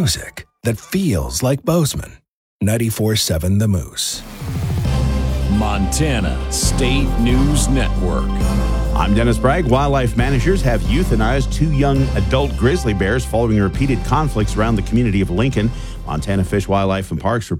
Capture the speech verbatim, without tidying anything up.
music that feels like Bozeman. ninety-four point seven The Moose. Montana State News Network. I'm Dennis Bragg. Wildlife managers have euthanized two young adult grizzly bears following repeated conflicts around the community of Lincoln. Montana Fish, Wildlife, and Parks reported